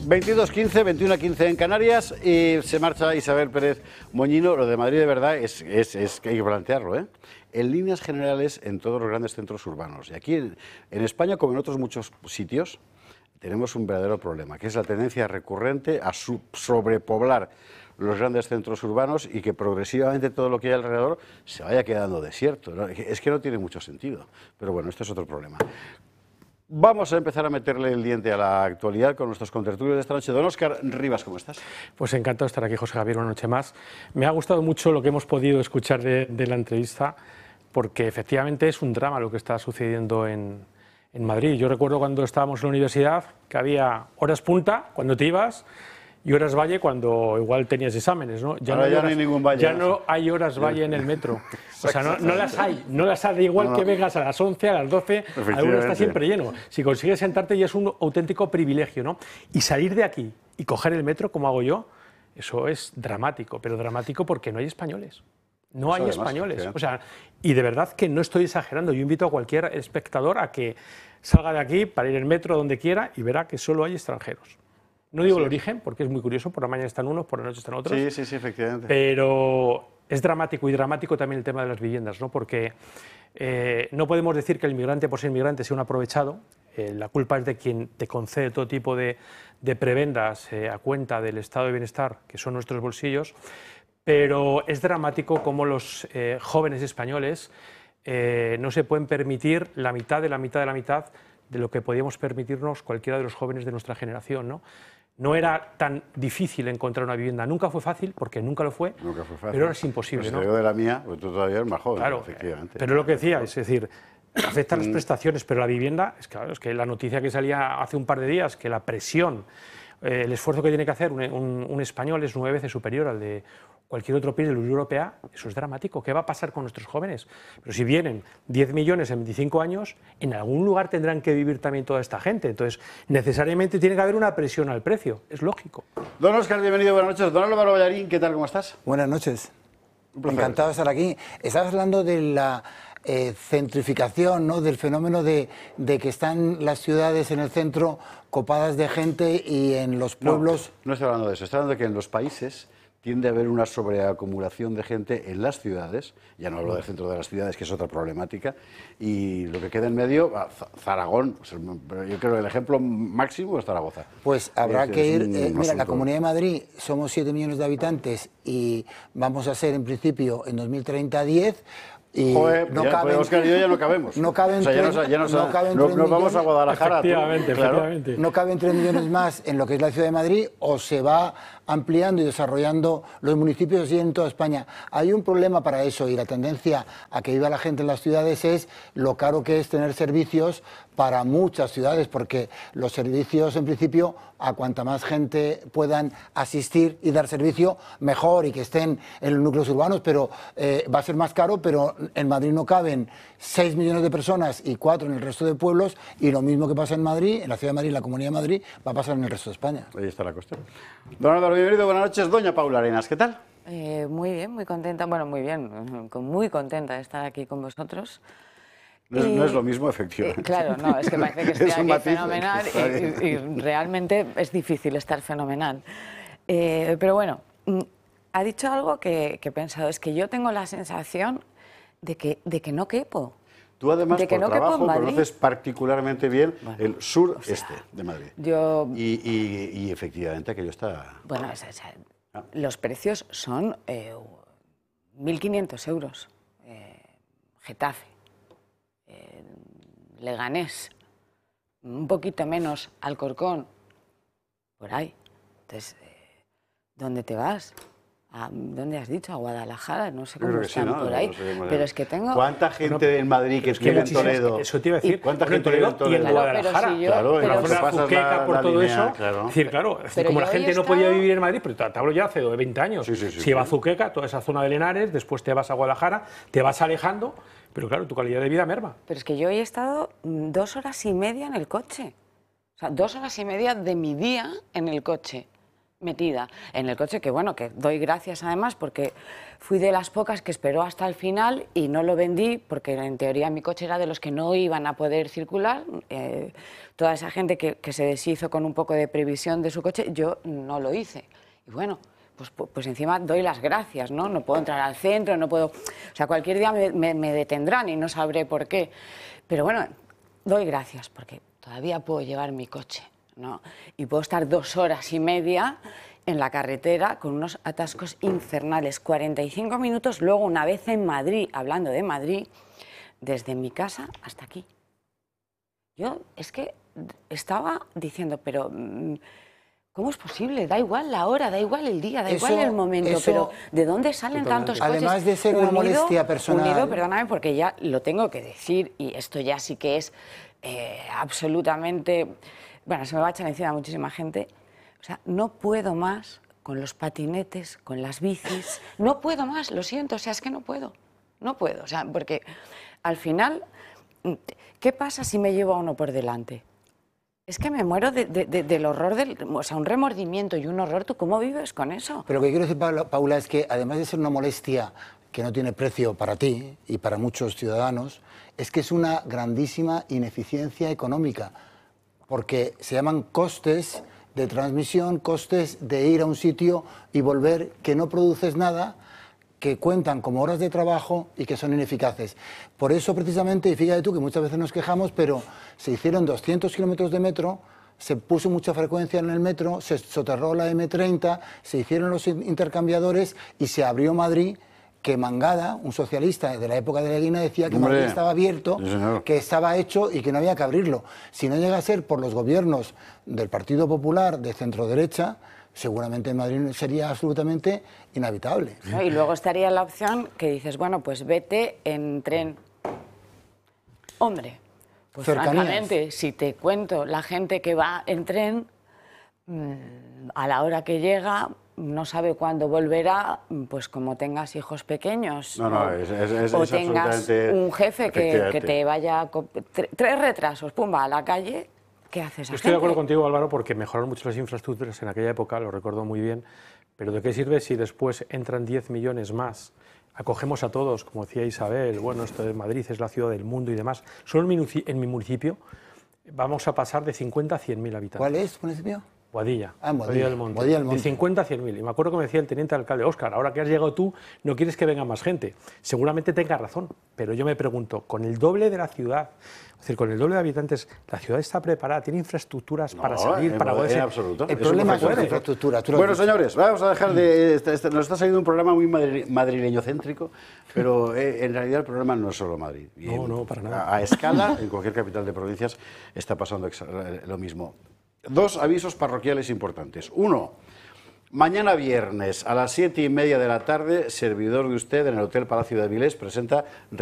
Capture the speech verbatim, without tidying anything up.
veintidós quince, veintiuno quince en Canarias y se marcha Isabel Pérez Moñino. Lo de Madrid de verdad es, es, es que hay que plantearlo, ¿eh? En líneas generales en todos los grandes centros urbanos. Y aquí en, en España, como en otros muchos sitios, tenemos un verdadero problema, que es la tendencia recurrente a sub sobrepoblar los grandes centros urbanos y que progresivamente todo lo que hay alrededor se vaya quedando desierto, ¿no? Es que no tiene mucho sentido. Pero bueno, esto es otro problema. Vamos a empezar a meterle el diente a la actualidad con nuestros contertulios de esta noche. Don Óscar Rivas, ¿cómo estás? Pues encantado de estar aquí, José Javier, una noche más. Me ha gustado mucho lo que hemos podido escuchar de, de la entrevista, porque efectivamente es un drama lo que está sucediendo en, en Madrid. Yo recuerdo cuando estábamos en la universidad que había horas punta cuando te ibas y horas valle cuando igual tenías exámenes, ¿no? Ya, no, hay, ya horas, no hay ningún valle. Ya no hay horas valle en el metro. O sea, no, no las hay, no las hay, da igual no, que vengas a las once, a las doce, alguno está siempre lleno. Si consigues sentarte ya es un auténtico privilegio, ¿no? Y salir de aquí y coger el metro, como hago yo, eso es dramático, pero dramático porque no hay españoles. No hay además, españoles. O sea, y de verdad que no estoy exagerando. Yo invito a cualquier espectador a que salga de aquí para ir en metro donde quiera y verá que solo hay extranjeros. No digo sí. el origen, porque es muy curioso, por la mañana están unos, por la noche están otros. Sí, sí, sí, efectivamente. Pero es dramático, y dramático también el tema de las viviendas, ¿no? Porque eh, no podemos decir que el inmigrante por ser inmigrante sea un aprovechado. Eh, la culpa es de quien te concede todo tipo de, de prebendas eh, a cuenta del estado de bienestar, que son nuestros bolsillos. Pero es dramático cómo los eh, jóvenes españoles eh, no se pueden permitir la mitad de la mitad de la mitad de lo que podíamos permitirnos cualquiera de los jóvenes de nuestra generación, ¿no? No era tan difícil encontrar una vivienda, nunca fue fácil, porque nunca lo fue, nunca fue fácil. Pero ahora es imposible, pues ¿no? Si te digo de la mía, pues tú todavía eres más joven, claro, efectivamente. Pero lo que decía, es decir, afectan las prestaciones, pero la vivienda, es, claro, es que la noticia que salía hace un par de días, que la presión, eh, el esfuerzo que tiene que hacer un, un, un español es nueve veces superior al de cualquier otro país de la Unión Europea, eso es dramático. ¿Qué va a pasar con nuestros jóvenes? Pero si vienen diez millones en veinticinco años, en algún lugar tendrán que vivir también toda esta gente. Entonces, necesariamente tiene que haber una presión al precio, es lógico. Don Óscar, bienvenido, buenas noches. Don Álvaro Ballarín, ¿qué tal, cómo estás? Buenas noches. Encantado de estar aquí. Estabas hablando de la eh, centrificación, ¿no? Del fenómeno de, de que están las ciudades en el centro copadas de gente y en los pueblos... No, no estoy hablando de eso, estoy hablando de que en los países tiende a haber una sobreacumulación de gente en las ciudades, ya no hablo del centro de las ciudades, que es otra problemática, y lo que queda en medio, Zaragón, yo creo que el ejemplo máximo es Zaragoza. Pues habrá es, que ir, un, eh, un mira, la Comunidad de Madrid somos siete millones de habitantes y vamos a ser en principio en dos mil treinta diez. Y Joder, no ya, caben, Óscar y yo ya no cabemos. No caben, o sea, ya tres, nos, ya nos, no caben no, tres nos vamos millones, a Guadalajara. Efectivamente, tú, claro. efectivamente. No caben tres millones más en lo que es la Ciudad de Madrid, o se va ampliando y desarrollando los municipios así en toda España. Hay un problema para eso, y la tendencia a que viva la gente en las ciudades es lo caro que es tener servicios para muchas ciudades, porque los servicios, en principio, a cuanta más gente puedan asistir y dar servicio, mejor, y que estén en los núcleos urbanos, pero eh, va a ser más caro, pero en Madrid no caben seis millones de personas y cuatro en el resto de pueblos, y lo mismo que pasa en Madrid, en la Ciudad de Madrid, en la Comunidad de Madrid, va a pasar en el resto de España. Ahí está la cuestión. Don Álvaro, bienvenido, buenas noches. Doña Paula Arenas, ¿qué tal? Eh, muy bien, muy contenta, bueno, muy bien, muy contenta de estar aquí con vosotros. No es, y, no es lo mismo, efectivamente. Eh, claro, no, es que parece que estoy aquí matiz, fenomenal y, y, y realmente es difícil estar fenomenal. Eh, pero bueno, ha dicho algo que, que he pensado, es que yo tengo la sensación de que, de que no quepo. Tú además, de que por no trabajo, Madrid, conoces particularmente bien bueno, el sureste o sea, de Madrid. Yo, y, y, y efectivamente aquello está... Bueno, o sea, ah. los precios son eh, mil quinientos euros. Eh, Getafe. Eh, Leganés, un poquito menos, Alcorcón, por ahí. Entonces, eh, ¿dónde te vas? ¿A ¿Dónde has dicho? A Guadalajara, no sé cómo están sí, ¿no? por ahí. No sé, pero es que tengo... ¿Cuánta gente bueno, en Madrid que vive en Toledo? Eso te iba a decir. ¿Cuánta gente vive en Toledo? Y en Guadalajara. Si yo, claro, en pero la zona Fuqueca, por todo línea, eso. Claro. Es decir, claro, pero como la gente estado... no podía vivir en Madrid, pero te hablo ya hace veinte años. Sí, sí, sí, si vas sí. a Fuqueca, toda esa zona de Lenares, después te vas a Guadalajara, te vas alejando, pero claro, tu calidad de vida merma. Pero es que yo he estado dos horas y media en el coche. O sea, dos horas y media de mi día en el coche. metida en el coche, que bueno, que doy gracias además porque fui de las pocas que esperó hasta el final y no lo vendí porque en teoría mi coche era de los que no iban a poder circular. Eh, toda esa gente que, que se deshizo con un poco de previsión de su coche, yo no lo hice. Y bueno, pues, pues encima doy las gracias, ¿no? No puedo entrar al centro, no puedo... O sea, cualquier día me, me, me detendrán y no sabré por qué. Pero bueno, doy gracias porque todavía puedo llevar mi coche, ¿no? Y puedo estar dos horas y media en la carretera con unos atascos infernales, cuarenta y cinco minutos, luego una vez en Madrid, hablando de Madrid, desde mi casa hasta aquí. Yo es que estaba diciendo, pero ¿cómo es posible? Da igual la hora, da igual el día, da Eso, igual el momento, eso, pero ¿de dónde salen tantos coches? Además de ser una unido, molestia personal. Unido, perdóname, porque ya lo tengo que decir, y esto ya sí que es eh, absolutamente... Bueno, se me va a echar encima muchísima gente. O sea, no puedo más con los patinetes, con las bicis. No puedo más, lo siento, o sea, es que no puedo. No puedo, o sea, porque al final, ¿qué pasa si me llevo a uno por delante? Es que me muero de, de, de, del horror, del, o sea, un remordimiento y un horror. ¿Tú cómo vives con eso? Pero lo que quiero decir, Paula, es que además de ser una molestia que no tiene precio para ti y para muchos ciudadanos, es que es una grandísima ineficiencia económica, porque se llaman costes de transmisión, costes de ir a un sitio y volver, que no produces nada, que cuentan como horas de trabajo y que son ineficaces. Por eso, precisamente, y fíjate tú que muchas veces nos quejamos, pero se hicieron doscientos kilómetros de metro, se puso mucha frecuencia en el metro, se soterró la eme treinta, se hicieron los intercambiadores y se abrió Madrid, que Mangada, un socialista de la época de Leguina, decía que Madrid estaba abierto, sí, que estaba hecho y que no había que abrirlo. Si no llega a ser por los gobiernos del Partido Popular de centro-derecha, seguramente Madrid sería absolutamente inhabitable. ¿No? Y luego estaría la opción que dices, bueno, pues vete en tren. Hombre, pues Cercanías. Francamente, si te cuento la gente que va en tren, a la hora que llega... no sabe cuándo volverá, pues como tengas hijos pequeños no, no, o, es, es, es, o es tengas un jefe que, que te vaya con tres retrasos, pumba, a la calle, ¿qué haces? Yo estoy de acuerdo contigo, Álvaro, porque mejoraron mucho las infraestructuras en aquella época, lo recuerdo muy bien, pero ¿de qué sirve si después entran diez millones más? Acogemos a todos, como decía Isabel, bueno, esto de Madrid es la ciudad del mundo y demás. Solo en mi, en mi municipio vamos a pasar de cincuenta a cien mil habitantes. ¿Cuál es el municipio? Boadilla, ah, Boadilla del Monte, Boadilla del Monte. De cincuenta a cien mil. Y me acuerdo que me decía el teniente alcalde, Óscar, ahora que has llegado tú, no quieres que venga más gente. Seguramente tenga razón, pero yo me pregunto, con el doble de la ciudad, es decir, con el doble de habitantes, ¿la ciudad está preparada? ¿Tiene infraestructuras no, para salir, en, para poder en ser? absoluto. El problema es la infraestructura. Bueno, señores, vamos a dejar de... Este, este, nos está saliendo un programa muy madri, madrileño-céntrico, pero eh, en realidad el problema no es solo Madrid. Y no, en, no, para nada. A, a escala, en cualquier capital de provincias, está pasando lo mismo. Dos avisos parroquiales importantes. Uno, mañana viernes a las siete y media de la tarde, servidor de usted en el Hotel Palacio de Avilés presenta